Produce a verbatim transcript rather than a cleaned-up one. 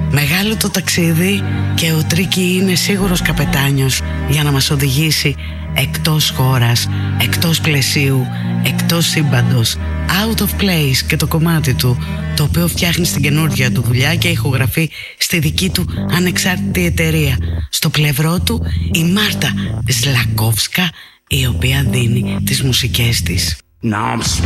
Μεγάλο το ταξίδι και ο Τρίκι είναι σίγουρος καπετάνιος για να μας οδηγήσει εκτός χώρας, εκτός πλαισίου, εκτός σύμπαντος. Out of place και το κομμάτι του, το οποίο φτιάχνει στην καινούργια του δουλειά και ηχογραφεί στη δική του ανεξάρτητη εταιρεία. Στο πλευρό του η Μάρτα Ζλακόφσκα, η οποία δίνει τις μουσικές της. Now I'm